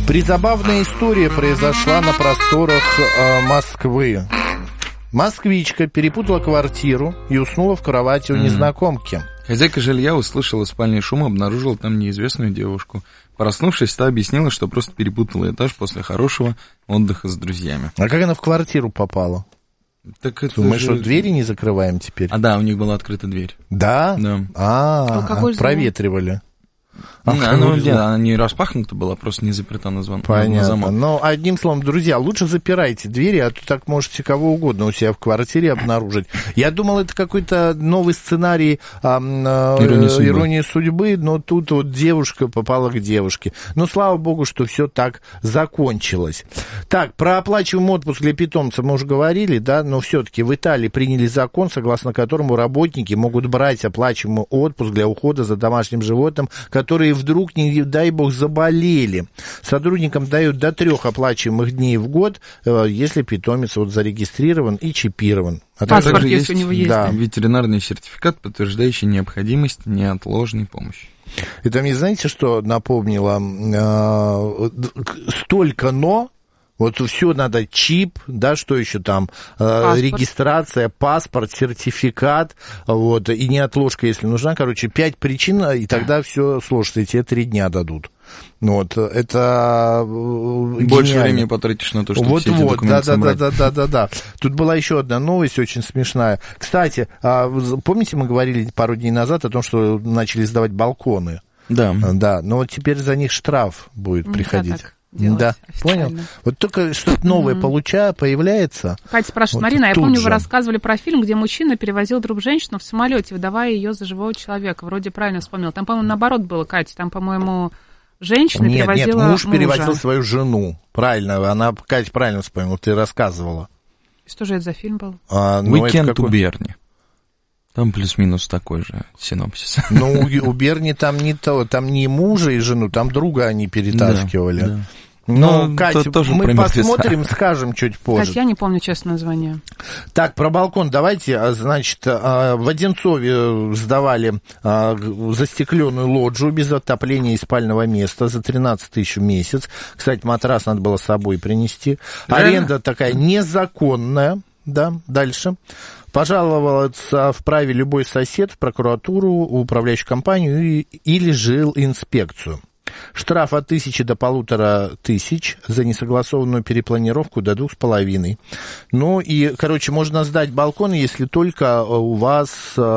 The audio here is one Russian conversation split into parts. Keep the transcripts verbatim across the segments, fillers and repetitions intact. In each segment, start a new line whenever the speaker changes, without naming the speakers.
Призабавная история произошла на просторах э, Москвы. Москвичка перепутала квартиру и уснула в кровати у незнакомки.
Хозяйка жилья услышала спальный шум и обнаружила там неизвестную девушку. Проснувшись, та объяснила, что просто перепутала этаж после хорошего отдыха с друзьями.
А как она в квартиру попала?
Так это
Мы
же...
что, двери не закрываем теперь?
А да, у них была открыта дверь.
Да?
Да.
А,
а
проветривали.
Ну,
А,
она,
ну,
она не распахнута была, просто не заперта на звон.
Понятно.
На замок.
Но, одним словом, друзья, лучше запирайте двери, а то так можете кого угодно у себя в квартире обнаружить. Я думал, это какой-то новый сценарий а, а,
Иронии судьбы.
иронии судьбы, но тут вот девушка попала к девушке. Но слава богу, что все так закончилось. Так, про оплачиваемый отпуск для питомца мы уже говорили, да, но все-таки в Италии приняли закон, согласно которому работники могут брать оплачиваемый отпуск для ухода за домашним животным, которые вдруг, не дай бог, заболели. Сотрудникам дают до трех оплачиваемых дней в год, если питомец вот зарегистрирован и чипирован.
А паспорт, если есть, у него есть.
Да.
Ветеринарный сертификат, подтверждающий необходимость неотложной помощи.
Это мне, знаете, что напомнило? Столько «но». Вот все надо, чип, да, что еще там, паспорт. Регистрация, паспорт, сертификат, вот, и неотложка, если нужна, короче, пять причин, и тогда все сложится, и тебе три дня дадут. Вот, это
больше гениально. Времени потратишь на то, чтобы
вот,
все эти
вот,
документы
да,
собрать.
Да, да, да, да, да. Тут была еще одна новость очень смешная. Кстати, помните, мы говорили пару дней назад о том, что начали сдавать балконы?
Да.
Да, но вот теперь за них штраф будет приходить.
Так. Делать
да, понял? Вот только что-то новое mm-hmm. получая, появляется.
Катя спрашивает, вот Марина, я помню, же. Вы рассказывали про фильм, где мужчина перевозил труп женщину в самолете, выдавая ее за живого человека. Вроде правильно вспомнил. Там, по-моему, наоборот было, Катя. Там, по-моему, женщина
нет,
перевозила
Нет, муж
мужа.
перевозил свою жену. Правильно, она, Катя, правильно вспомнила, ты рассказывала.
Что же это за фильм был?
А, ну,
«Уикенд какой... у Берни». Там плюс-минус такой же синопсис.
Ну, у, у Берни там не то, там не мужа и жену, там друга они перетаскивали. Да, да. Ну,
ну,
Катя,
тоже
мы посмотрим, скажем чуть позже.
Катя, я не помню, честно, название.
Так, про балкон давайте. Значит, в Одинцове сдавали застекленную лоджию без отопления и спального места за тринадцать тысяч в месяц. Кстати, матрас надо было с собой принести. Аренда такая незаконная. Да, дальше. Пожаловаться вправе любой сосед в прокуратуру, управляющую компанию или жилинспекцию. Штраф от тысячи до полутора тысяч за несогласованную перепланировку до двух с половиной. Ну и, короче, можно сдать балкон, если только у вас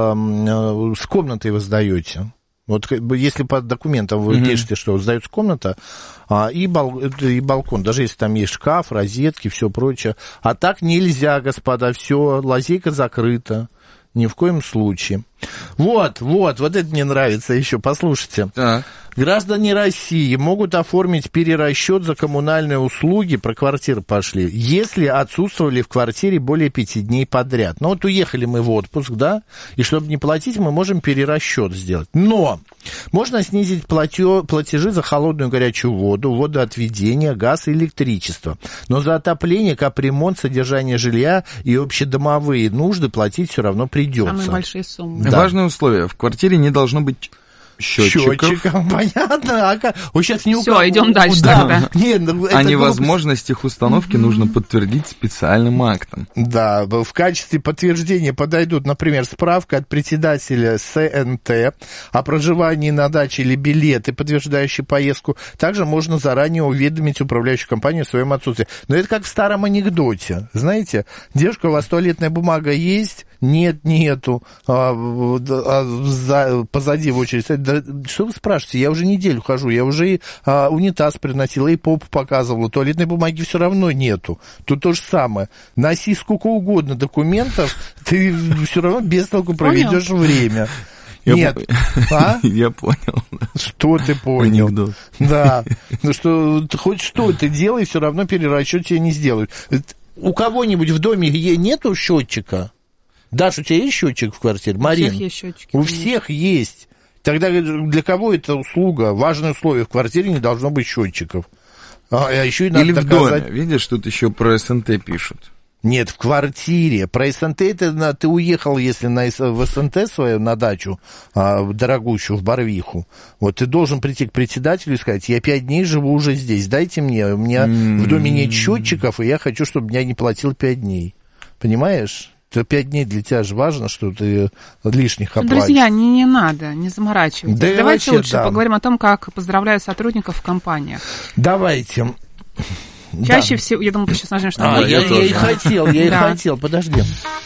э, с комнатой вы сдаете. Вот если по документам вы mm-hmm. пишете, что сдается комната а, и, бал, и балкон, даже если там есть шкаф, розетки, все прочее. А так нельзя, господа, все, лазейка закрыта. Ни в коем случае. Вот, вот, вот это мне нравится еще, послушайте.
Так.
Граждане России могут оформить перерасчет за коммунальные услуги, про квартиры пошли, если отсутствовали в квартире более пяти дней подряд. Ну вот уехали мы в отпуск, да, и чтобы не платить, мы можем перерасчет сделать. Но можно снизить платё, платежи за холодную и горячую воду, водоотведение, газ и электричество. Но за отопление, капремонт, содержание жилья и общедомовые нужды платить все равно придется.
Самые большие суммы.
Да.
Важное условие. В квартире не должно быть счетчиков.
Счетчиков, понятно. А как? Вот сейчас не
Все, идем дальше.
Да.
Да.
Нет, ну,
а невозможность их установки mm-hmm. нужно подтвердить специальным актом.
Да, в качестве подтверждения подойдут, например, справка от председателя С Н Т о проживании на даче или билеты, подтверждающие поездку. Также можно заранее уведомить управляющую компанию о своем отсутствии. Но это как в старом анекдоте. Знаете, девушка, у вас туалетная бумага есть? Нет, нету. А, а, за, позади в очередь. Да, что вы спрашиваете? Я уже неделю хожу, я уже и а, унитаз приносила, и попу показывала. Туалетной бумаги все равно нету. Тут то же самое. Носи сколько угодно документов, ты все равно без толку проведешь время.
Я
Нет.
По...
А?
Я понял.
Что ты понял?
Анекдот.
Да. Ну что, хоть что ты делай, все равно перерасчет тебе не сделают. У кого-нибудь в доме нету счетчика? Даш, у тебя есть счетчик в квартире? Марин?
У всех есть счетчики.
У всех есть. Тогда для кого это услуга? Важное условие. В квартире не должно быть счетчиков. А, а еще и надо
Или
доказать...
в доме. Видишь, тут еще про С Н Т пишут.
Нет, в квартире. Про СНТ это, ты уехал, если на, в СНТ свою, на дачу, а, дорогущую, в Барвиху. Вот ты должен прийти к председателю и сказать, я пять дней живу уже здесь, дайте мне, у меня mm-hmm. в доме нет счетчиков, и я хочу, чтобы я не платил пять дней. Понимаешь? То пять дней для тебя же важно, что ты лишних оплатишь.
Друзья, не, не надо, не заморачивайтесь. Да давайте лучше да. поговорим о том, как поздравляют сотрудников в компаниях.
Давайте.
Чаще да. всего, я думаю, ты сейчас нажмешь на
а, я, я и хотел, я и хотел, подожди.